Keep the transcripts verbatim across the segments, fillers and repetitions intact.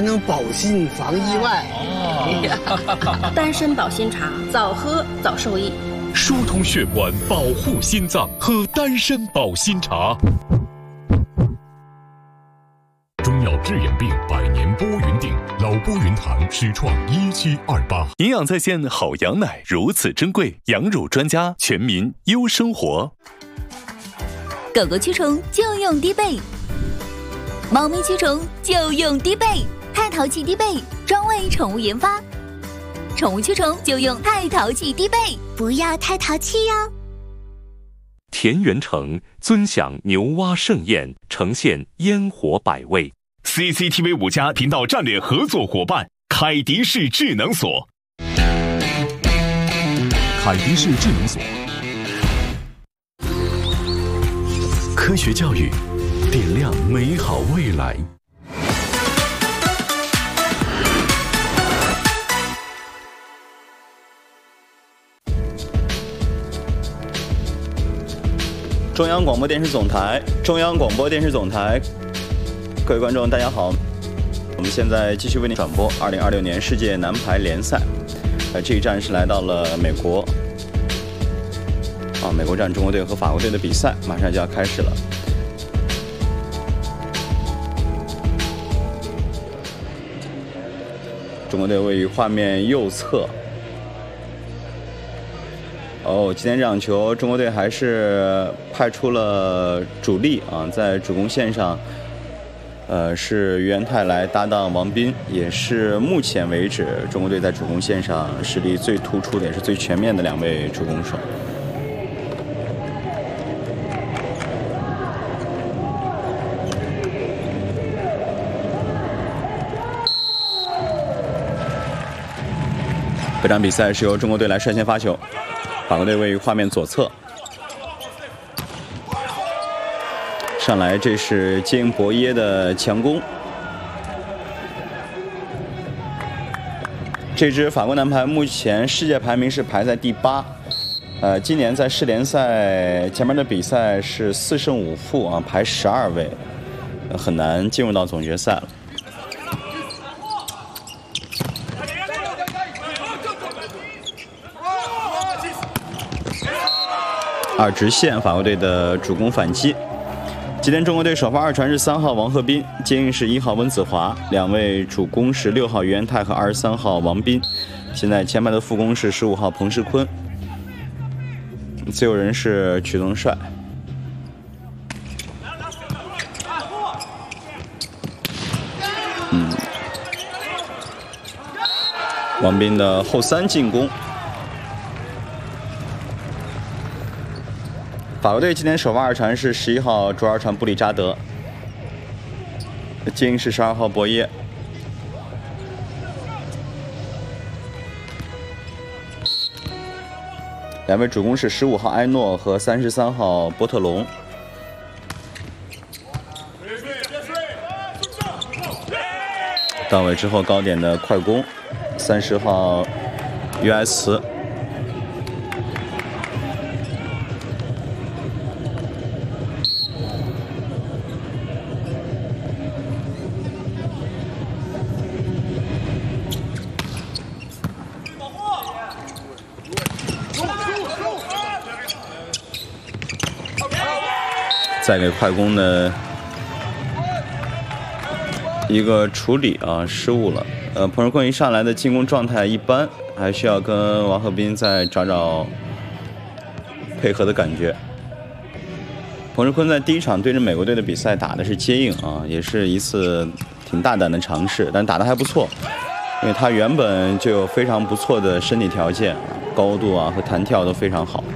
能保心防意外。 哦，丹参保心茶，早喝早受益。 疏通血管，保护心脏，喝丹参保心茶。中药治眼病，百年拨云定，老拨云堂始创一七二八。 营养在线好羊奶如此珍贵，羊乳专家，全民优生活。 狗狗驱虫就用低倍，猫咪驱虫就用低倍，太淘气低倍，专为宠物研发。宠物驱虫就用太淘气低倍，不要太淘气哟。 田园城尊享牛蛙盛宴，呈现烟火百味。 C C T V 五家频道战略合作伙伴凯迪士智能锁。凯迪士智能锁，科学教育，点亮美好未来。 中央广播电视总台，中央广播电视总台，各位观众，大家好，我们现在继续为您转播二零二六年世界男排联赛。呃，这一站是来到了美国，啊，美国站中国队和法国队的比赛马上就要开始了。中国队位于画面右侧。哦，今天这场球，中国队还是派出了主力啊，在主攻线上，呃，是于元泰来搭档王斌，也是目前为止中国队在主攻线上实力最突出的，也是最全面的两位主攻手。本场比赛是由中国队来率先发球。法国队位于画面左侧，上来这是接应博耶的强攻。这支法国男排目前世界排名是排在第八，呃，今年在世联赛前面的比赛是四胜五负啊，排十二位，很难进入到总决赛了。二直线，法国队的主攻反击。今天中国队首发二传是三号王鹤斌，接应是一号温子华，两位主攻是六号于元泰和二十三号王斌。现在前排的副攻是十五号彭世坤，自由人是曲宗帅。嗯，王斌的后三进攻。法国队今天首发二传是十一号主二传布里扎德，接应是十二号博耶。两位主攻是十五号埃诺和三十三号波特隆。到位之后高点的快攻，三十号约埃茨。再给快攻的一个处理啊，失误了。呃，彭世坤一上来的进攻状态一般，还需要跟王鹤斌再找找配合的感觉。彭世坤在第一场对着美国队的比赛打的是接应啊，也是一次挺大胆的尝试，但打得还不错，因为他原本就有非常不错的身体条件，高度啊和弹跳都非常好。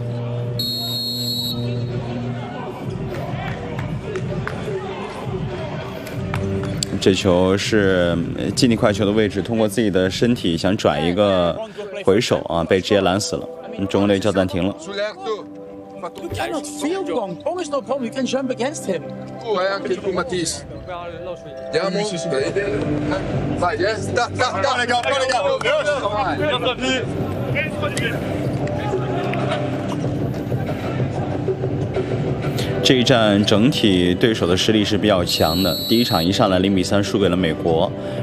这球是近地快球的位置，通过自己的身体想转一个回手啊，被直接拦死了。中国队叫暂停了。 You cannot feel wrong. Almost no problem. You can jump against him. Tu hai anche tu, Matisse. Andiamo. Vai, eh. Da, da, da. Legal, legal. 这一战整体对手的实力是比较强的。第一场一上来零比三输给了美国，